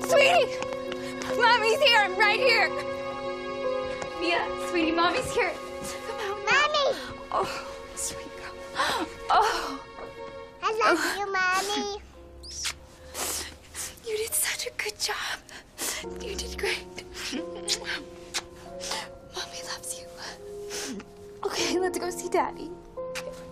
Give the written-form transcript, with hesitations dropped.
Sweetie! Mommy's here. I'm right here. Mia, sweetie, Mommy's here. Come out. Mommy! Oh, sweet girl. Oh. I love you, Mommy. You did such a good job. You did great. Mommy loves you. Okay, let's go see Daddy.